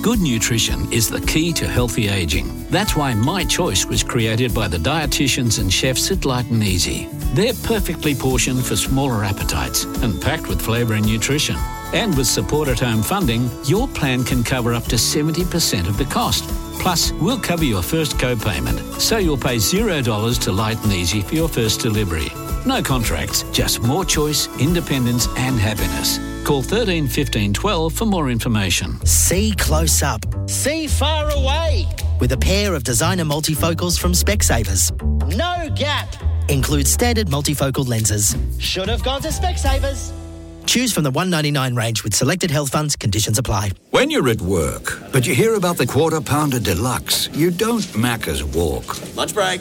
Good nutrition is the key to healthy ageing. That's why My Choice was created by the dietitians and chefs at Light and Easy. They're perfectly portioned for smaller appetites and packed with flavour and nutrition. And with support at home funding, your plan can cover up to 70% of the cost. Plus, we'll cover your first co-payment, so you'll pay $0 to Light and Easy for your first delivery. No contracts, just more choice, independence and happiness. Call 13 15 12 for more information. See close up. See far away. With a pair of designer multifocals from Specsavers. No gap. Includes standard multifocal lenses. Should have gone to Specsavers. Choose from the $199 range with selected health funds. Conditions apply. When you're at work, but you hear about the Quarter Pounder Deluxe, you don't Macca's walk. Lunch break.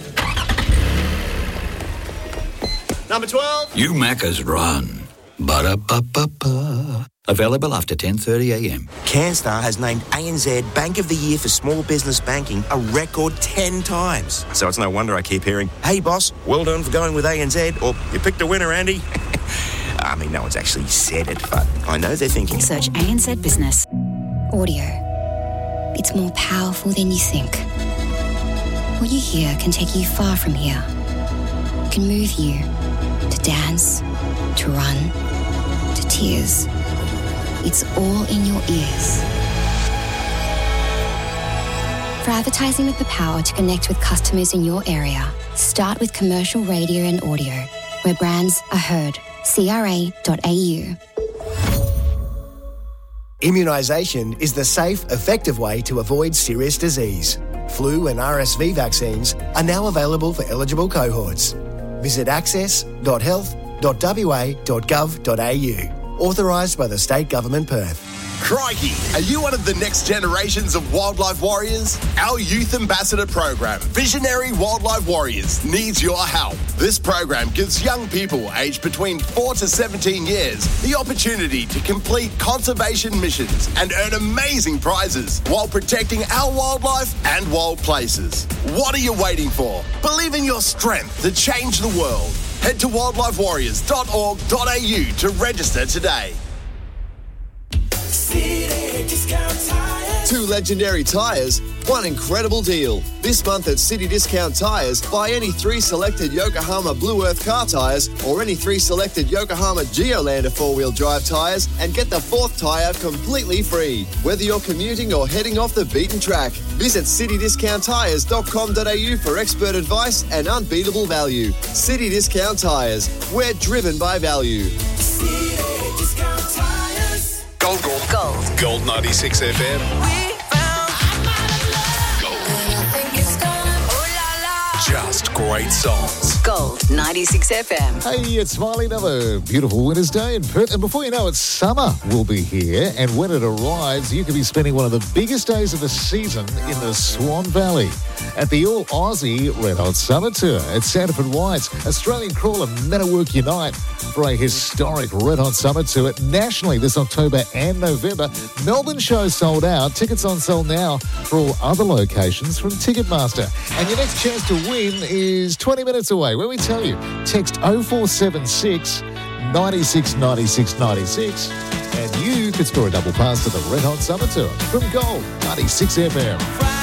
Number 12. You Macca's run. Ba-da-ba-ba-ba. Available after 10:30am. CanStar has named ANZ Bank of the Year for Small Business Banking a record 10 times. So it's no wonder I keep hearing, "Hey boss, well done for going with ANZ," or "You picked a winner, Andy." I mean, no one's actually said it, but I know they're thinking. Search ANZ Business. Audio. It's more powerful than you think. What you hear can take you far from here. It can move you to dance, to run, to tears. It's all in your ears. For advertising with the power to connect with customers in your area, start with commercial radio and audio, where brands are heard. CRA.au. Immunisation is the safe, effective way to avoid serious disease. Flu and RSV vaccines are now available for eligible cohorts. Visit access.health.wa.gov.au. Authorised by the State Government Perth. Crikey, are you one of the next generations of wildlife warriors? Our Youth Ambassador program, Visionary Wildlife Warriors, needs your help. This program gives young people aged between 4 to 17 years the opportunity to complete conservation missions and earn amazing prizes while protecting our wildlife and wild places. What are you waiting for? Believe in your strength to change the world. Head to wildlifewarriors.org.au to register today. City Discount Tires. 2 legendary tyres, 1 incredible deal. This month at City Discount Tyres, buy any 3 selected Yokohama Blue Earth car tyres or any 3 selected Yokohama Geolander 4-wheel drive tyres and get the 4th tyre completely free. Whether you're commuting or heading off the beaten track, visit citydiscounttyres.com.au for expert advice and unbeatable value. City Discount Tyres, we're driven by value. City Discount Tires. Gold. Gold 96 FM. Just great songs. Gold 96 FM. Hey, it's Smiley. Another beautiful winter's day in Perth. And before you know it, summer will be here. And when it arrives, you could be spending one of the biggest days of the season in the Swan Valley at the All-Aussie Red Hot Summer Tour at Sanford White's. Australian crawler Men at Work Unite for a historic Red Hot Summer Tour nationally this October and November. Melbourne show sold out. Tickets on sale now for all other locations from Ticketmaster. And your next chance to win is 20 minutes away. When we tell you, text 0476 96 96 96 and you could score a double pass to the Red Hot Summer Tour from Gold 96 FM.